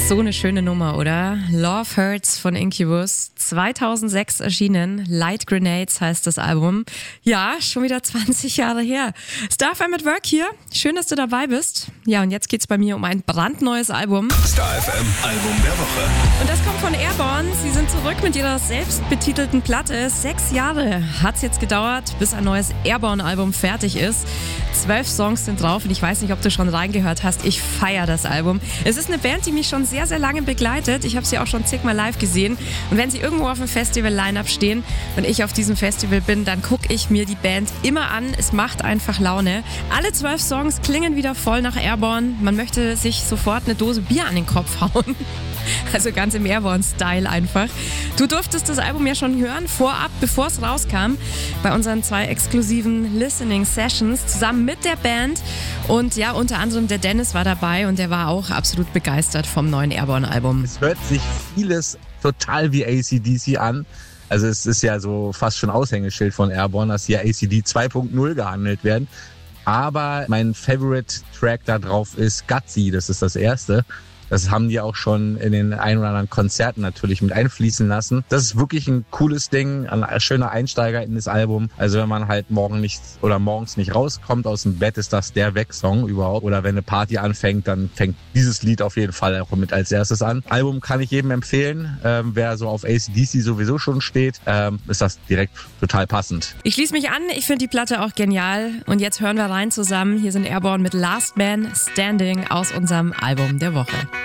So eine schöne Nummer, oder? Love Hurts von Incubus. 2006 erschienen. Light Grenades heißt das Album. Ja, schon wieder 20 Jahre her. Star FM at Work hier. Schön, dass du dabei bist. Ja, und jetzt geht's bei mir um ein brandneues Album. Star FM Album der Woche. Und das kommt von Airborne. Sie sind zurück mit ihrer selbstbetitelten Platte. 6 Jahre hat's jetzt gedauert, bis ein neues Airborne-Album fertig ist. 12 Songs sind drauf und ich weiß nicht, ob du schon reingehört hast. Ich feiere das Album. Es ist eine Band, die mich schon sehr, sehr lange begleitet. Ich habe sie auch schon zigmal live gesehen. Und wenn sie irgendwo auf dem Festival-Line-Up stehen und ich auf diesem Festival bin, dann gucke ich mir die Band immer an. Es macht einfach Laune. Alle 12 Songs klingen wieder voll nach Airborne. Man möchte sich sofort eine Dose Bier an den Kopf hauen. Also ganz im Airborne-Style einfach. Du durftest das Album ja schon hören, vorab, bevor es rauskam, bei unseren 2 exklusiven Listening-Sessions zusammen mit der Band. Und ja, unter anderem der Dennis war dabei und der war auch absolut begeistert vom neuen Airborne-Album. Es hört sich vieles total wie AC/DC an. Also es ist ja so fast schon Aushängeschild von Airborne, dass hier AC/DC 2.0 gehandelt werden. Aber mein Favorite-Track da drauf ist Gutsy, das ist das erste. Das haben die auch schon in den ein oder anderen Konzerten natürlich mit einfließen lassen. Das ist wirklich ein cooles Ding, ein schöner Einsteiger in das Album. Also wenn man halt morgens nicht rauskommt aus dem Bett, ist das der Weg-Song überhaupt. Oder wenn eine Party anfängt, dann fängt dieses Lied auf jeden Fall auch mit als erstes an. Album kann ich jedem empfehlen. Wer so auf AC/DC sowieso schon steht, ist das direkt total passend. Ich schließe mich an, ich finde die Platte auch genial. Und jetzt hören wir rein zusammen. Hier sind Airborne mit Last Man Standing aus unserem Album der Woche.